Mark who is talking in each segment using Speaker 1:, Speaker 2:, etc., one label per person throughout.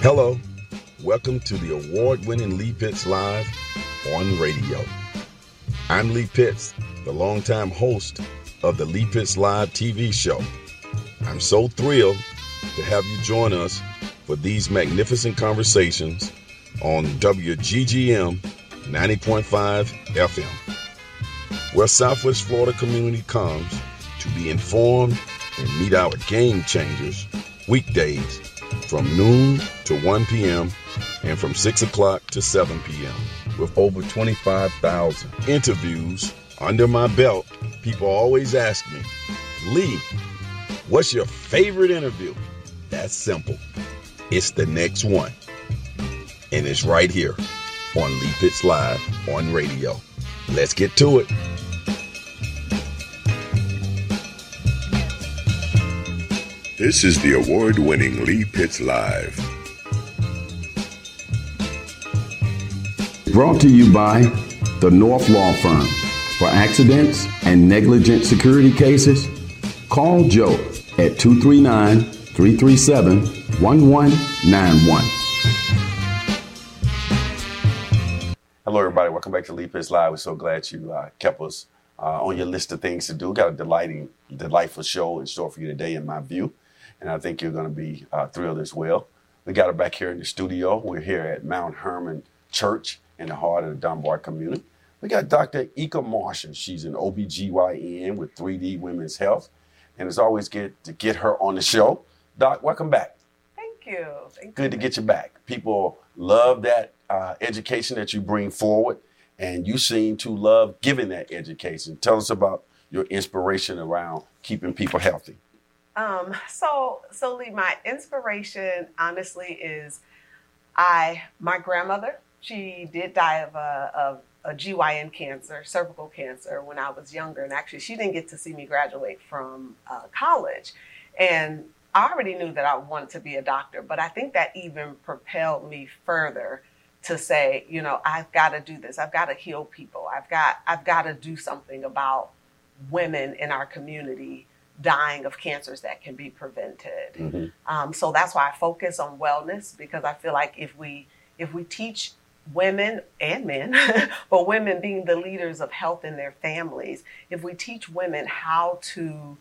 Speaker 1: Hello, welcome to the award-winning Lee Pitts Live on radio. I'm Lee Pitts, the longtime host of the Lee Pitts Live TV show. I'm so thrilled to have you join us for these magnificent conversations on WGGM 90.5 FM, where Southwest Florida community comes to be informed and meet our game changers weekdays from noon to 1 p.m. and from 6 o'clock to 7 p.m. with over 25,000 interviews under my belt. People always ask me, Lee, what's your favorite interview? That's simple. It's the next one. And it's right here on Lee Pitts Live on radio. Let's get to it.
Speaker 2: This is the award-winning Lee Pitts Live.
Speaker 3: Brought to you by the North Law Firm. For accidents and negligent security cases, call Joe at 239-337-1191.
Speaker 4: Hello, everybody. Welcome back to Lee Pitts Live. We're so glad you kept us on your list of things to do. Got a delightful show in store for you today, in my view, and I think you're going to be thrilled as well. We got her back here in the studio. We're here at Mount Hermon Church in the heart of the Dunbar community. We got Dr. Ika Marshall. She's an OBGYN with 3D Women's Health, and it's always good to get her on the show. Doc, welcome back.
Speaker 5: Thank you.
Speaker 4: Good to get you back. People love that education that you bring forward, and you seem to love giving that education. Tell us about your inspiration around keeping people healthy.
Speaker 5: So Lee, my inspiration honestly is my grandmother. She did die of a GYN cancer, cervical cancer, when I was younger, and actually she didn't get to see me graduate from college. And I already knew that I wanted to be a doctor, but I think that even propelled me further to say, you know, I've got to do this. I've got to heal people. I've got to do something about women in our community dying of cancers that can be prevented. Mm-hmm. So that's why I focus on wellness, because I feel like if we teach women and men, but women being the leaders of health in their families, if we teach women how to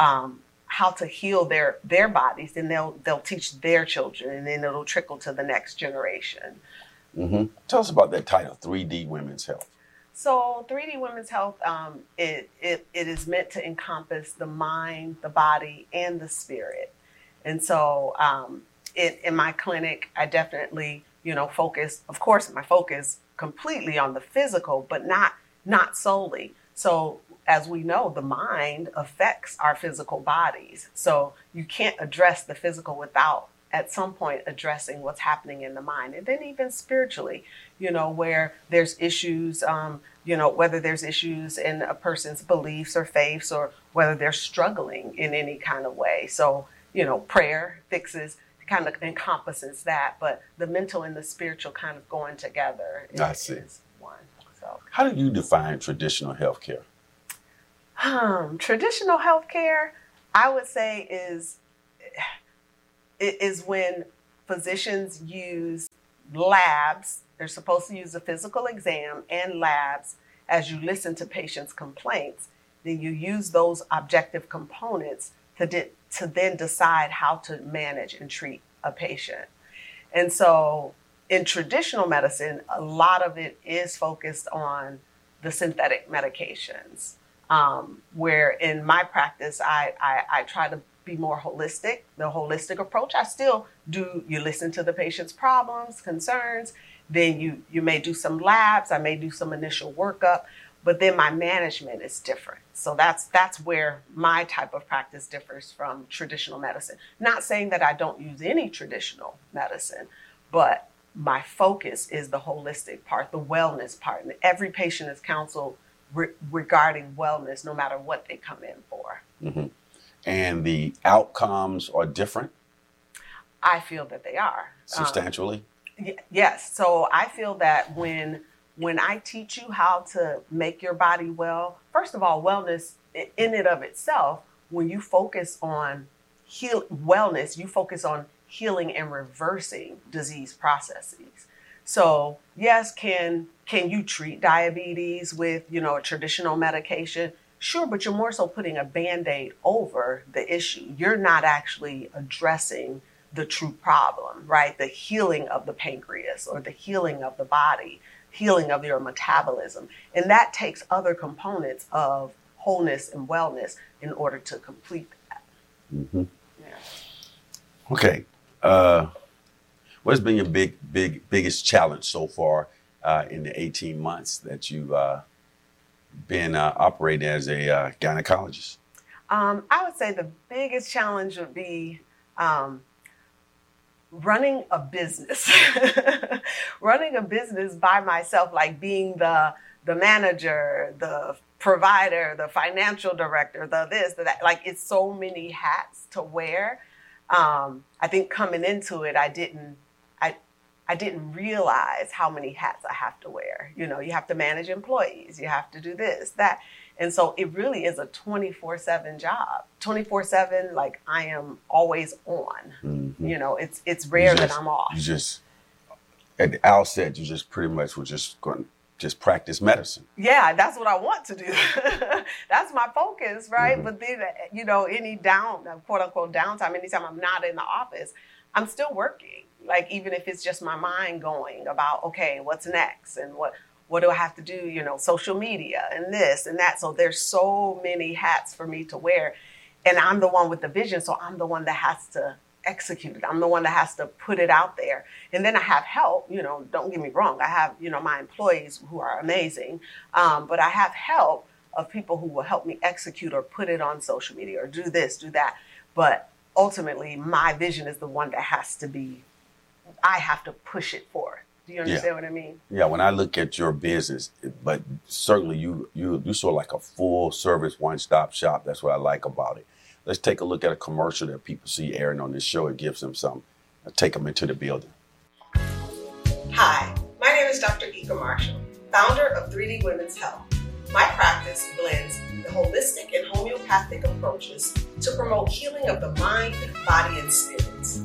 Speaker 5: heal their bodies, then they'll teach their children, and then it'll trickle to the next generation.
Speaker 4: Mm-hmm. Tell us about that title, 3D Women's Health.
Speaker 5: So 3D Women's Health, it is meant to encompass the mind, the body, and the spirit. And so in my clinic, I definitely, focus, of course, my focus completely on the physical, but not solely. So as we know, the mind affects our physical bodies. So you can't address the physical without at some point addressing what's happening in the mind. And then even spiritually, where there's issues, whether there's issues in a person's beliefs or faiths, or whether they're struggling in any kind of way. So, prayer kind of encompasses that, but the mental and the spiritual kind of going together is one. So,
Speaker 4: how do you define traditional healthcare?
Speaker 5: Traditional healthcare, I would say, is when physicians use labs. They're supposed to use a physical exam and labs as you listen to patients' complaints. Then you use those objective components to then decide how to manage and treat a patient. And so in traditional medicine, a lot of it is focused on the synthetic medications, where in my practice, I try to be more holistic, the holistic approach. I still do, you listen to the patient's problems, concerns, then you may do some labs, I may do some initial workup, but then my management is different. So that's where my type of practice differs from traditional medicine. Not saying that I don't use any traditional medicine, but my focus is the holistic part, the wellness part. And every patient is counseled regarding wellness, no matter what they come in for.
Speaker 4: Mm-hmm. And the outcomes are different?
Speaker 5: I feel that they are.
Speaker 4: Substantially?
Speaker 5: Yes. So I feel that when I teach you how to make your body well, first of all, wellness in and of itself, when you focus on wellness, you focus on healing and reversing disease processes. So yes, can you treat diabetes with, a traditional medication? Sure, but you're more so putting a Band-Aid over the issue. You're not actually addressing the true problem, right? The healing of the pancreas or the healing of the body, healing of your metabolism. And that takes other components of wholeness and wellness in order to complete that.
Speaker 4: Mm-hmm. Yeah. Okay. What's been your biggest challenge so far in the 18 months that you've been operating as a gynecologist?
Speaker 5: I would say the biggest challenge would be running a business. Running a business by myself, like being the manager, the provider, the financial director, the this, the that. Like, it's so many hats to wear. I think coming into it, I didn't realize how many hats I have to wear. You have to manage employees, you have to do this, that. And so it really is a 24/7 job. 24/7, like, I am always on. Mm-hmm. It's rare that I'm off.
Speaker 4: You just, at the outset, you just pretty much were just going to just practice medicine.
Speaker 5: Yeah, that's what I want to do. That's my focus, right? Mm-hmm. But then, any quote unquote downtime, anytime I'm not in the office, I'm still working. Like, even if it's just my mind going about, okay, what's next? And what do I have to do? Social media and this and that. So there's so many hats for me to wear. And I'm the one with the vision. So I'm the one that has to execute it. I'm the one that has to put it out there. And then I have help, don't get me wrong. I have, my employees who are amazing. But I have help of people who will help me execute or put it on social media or do this, do that. But ultimately, my vision is the one that has to be, I have to push it forward. Do you understand what I mean? Yeah,
Speaker 4: when I look at your business, but certainly you sort of like a full service one-stop shop. That's what I like about it. Let's take a look at a commercial that people see airing on this show. It gives them some, take them into the building.
Speaker 5: Hi, my name is Dr. Ika Marshall, founder of 3D Women's Health. My practice blends the holistic and homeopathic approaches to promote healing of the mind, body, and spirits.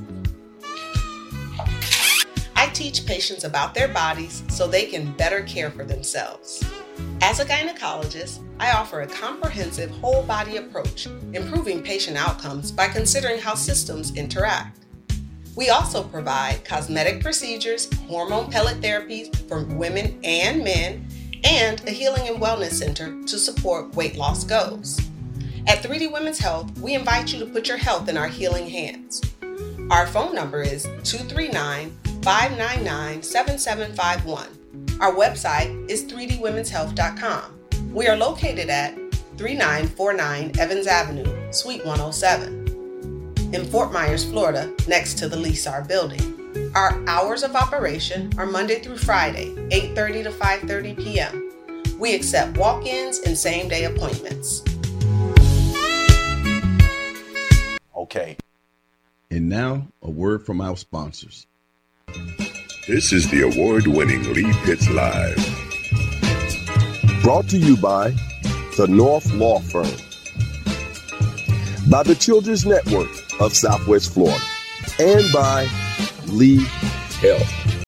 Speaker 5: I teach patients about their bodies so they can better care for themselves. As a gynecologist, I offer a comprehensive whole body approach, improving patient outcomes by considering how systems interact. We also provide cosmetic procedures, hormone pellet therapies for women and men, and a healing and wellness center to support weight loss goals. At 3D Women's Health, we invite you to put your health in our healing hands. Our phone number is 239-599-7751. Our website is 3dwomenshealth.com. We are located at 3949 Evans Avenue, Suite 107, in Fort Myers, Florida, next to the Lysar building. Our hours of operation are Monday through Friday, 8:30 to 5:30 p.m. We accept walk-ins and same-day appointments.
Speaker 4: Okay.
Speaker 3: And now, a word from our sponsors.
Speaker 2: This is the award-winning Lee Pitts Live.
Speaker 1: Brought to you by the North Law Firm, by the Children's Network of Southwest Florida, and by Lee Health.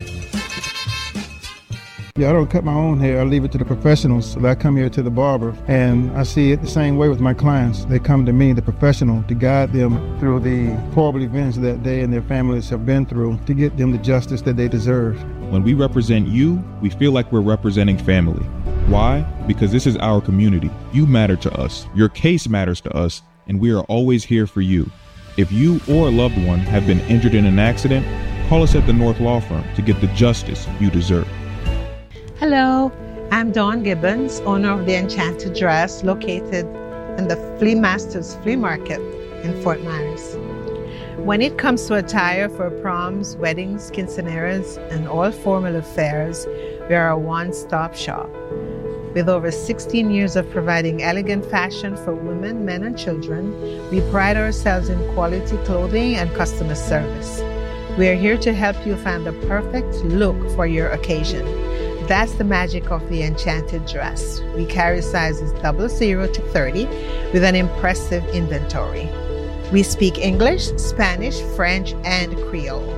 Speaker 6: Yeah, I don't cut my own hair. I leave it to the professionals. So I come here to the barber, and I see it the same way with my clients. They come to me, the professional, to guide them through the horrible events that they and their families have been through, to get them the justice that they deserve.
Speaker 7: When we represent you, we feel like we're representing family. Why? Because this is our community. You matter to us. Your case matters to us, and we are always here for you. If you or a loved one have been injured in an accident, call us at the North Law Firm to get the justice you deserve.
Speaker 8: Hello, I'm Dawn Gibbons, owner of the Enchanted Dress, located in the Flea Masters Flea Market in Fort Myers. When it comes to attire for proms, weddings, quinceañeras, and all formal affairs, we are a one-stop shop. With over 16 years of providing elegant fashion for women, men, and children, we pride ourselves in quality clothing and customer service. We are here to help you find the perfect look for your occasion. That's the magic of the Enchanted Dress. We carry sizes 00 to 30 with an impressive inventory. We speak English, Spanish, French, and Creole.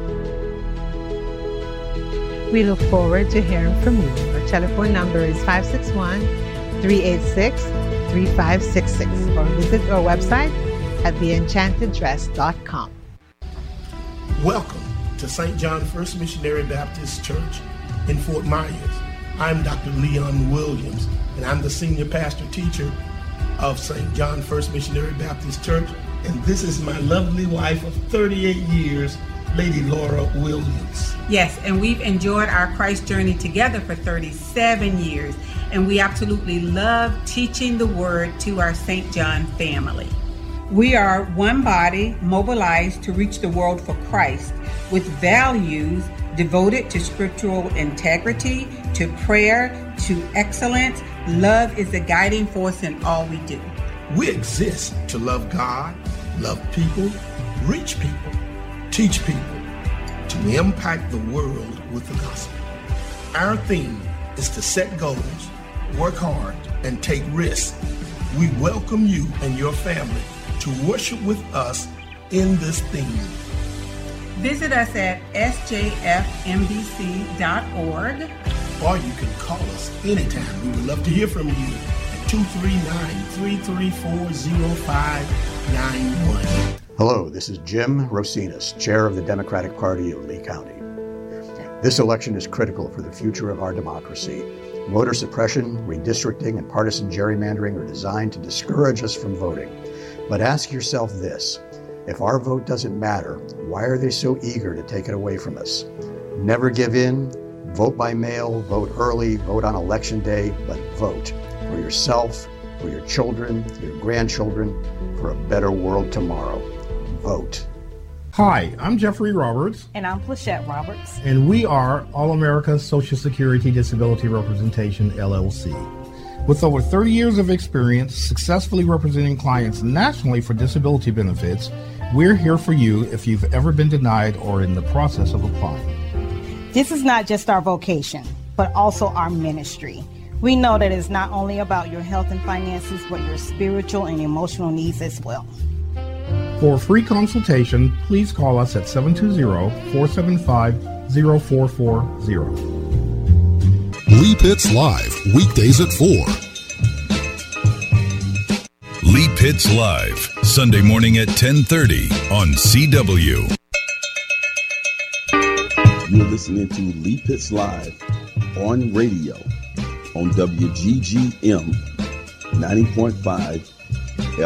Speaker 8: We look forward to hearing from you. Our telephone number is 561-386-3566 or visit our website at theenchanteddress.com.
Speaker 9: Welcome to St. John First Missionary Baptist Church in Fort Myers. I'm Dr. Leon Williams, and I'm the senior pastor teacher of St. John First Missionary Baptist Church, and this is my lovely wife of 38 years, Lady Laura Williams.
Speaker 10: Yes, and we've enjoyed our Christ journey together for 37 years, and we absolutely love teaching the Word to our St. John family. We are one body mobilized to reach the world for Christ with values devoted to scriptural integrity, to prayer, to excellence. Love is the guiding force in all we do.
Speaker 9: We exist to love God, love people, reach people, teach people, to impact the world with the gospel. Our theme is to set goals, work hard, and take risks. We welcome you and your family to worship with us in this theme.
Speaker 10: Visit us at sjfmbc.org.
Speaker 9: Or you can call us anytime. We would love to hear from you at 239-334-0591.
Speaker 11: Hello, this is Jim Rosinas, Chair of the Democratic Party of Lee County. This election is critical for the future of our democracy. Voter suppression, redistricting, and partisan gerrymandering are designed to discourage us from voting. But ask yourself this: if our vote doesn't matter, why are they so eager to take it away from us? Never give in. Vote by mail, vote early, vote on election day, but vote for yourself, for your children, your grandchildren, for a better world tomorrow. Vote.
Speaker 12: Hi, I'm Jeffrey Roberts.
Speaker 13: And I'm Plachette Roberts.
Speaker 12: And we are All America Social Security Disability Representation, LLC. With over 30 years of experience successfully representing clients nationally for disability benefits, we're here for you if you've ever been denied or in the process of applying.
Speaker 13: This is not just our vocation, but also our ministry. We know that it's not only about your health and finances, but your spiritual and emotional needs as well.
Speaker 12: For a free consultation, please call us at 720-475-0440.
Speaker 14: Lee Pitts Live, weekdays at 4.
Speaker 15: Lee Pitts Live, Sunday morning at 10:30 on CW.
Speaker 1: You're listening to Lee Pitts Live on radio on WGGM 90.5